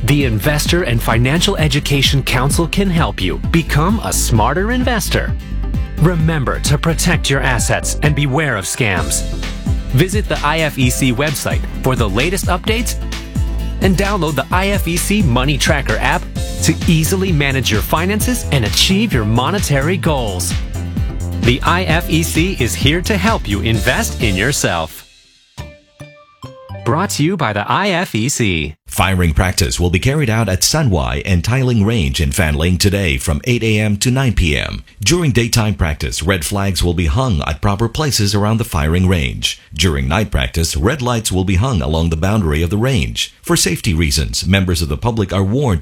The Investor and Financial Education Council can help you become a smarter investor. Remember to protect your assets and beware of scams. Visit the IFEC website for the latest updates and download the IFEC Money Tracker app to easily manage your finances and achieve your monetary goals. The IFEC is here to help you invest in yourself. Brought to you by the IFEC. Firing practice will be carried out at Sanwai and Tiling Range in Fanling today from 8 a.m. to 9 p.m. During daytime practice, red flags will be hung at proper places around the firing range. During night practice, red lights will be hung along the boundary of the range. For safety reasons, members of the public are warned